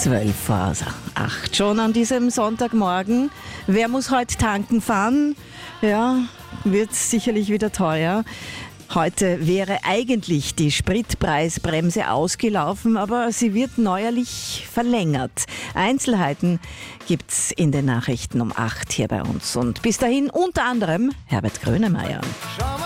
12:08 schon an diesem Sonntagmorgen. Wer muss heute tanken fahren? Ja, wird sicherlich wieder teuer. Heute wäre eigentlich die Spritpreisbremse ausgelaufen, aber sie wird neuerlich verlängert. Einzelheiten gibt's in den Nachrichten um 8 hier bei uns. Und bis dahin unter anderem Herbert Grönemeyer.